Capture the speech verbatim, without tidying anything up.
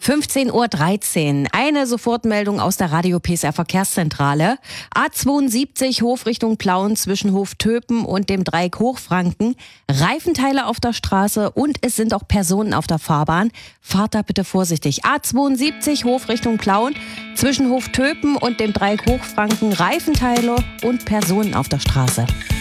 fünfzehn Uhr dreizehn. Eine Sofortmeldung aus der Radio P S R Verkehrszentrale. A zweiundsiebzig Hof Richtung Plauen zwischen Hof Töpen und dem Dreieck Hochfranken. Reifenteile auf der Straße und es sind auch Personen auf der Fahrbahn. Fahrt da bitte vorsichtig. A zweiundsiebzig Hof Richtung Plauen zwischen Hof Töpen und dem Dreieck Hochfranken. Reifenteile und Personen auf der Straße.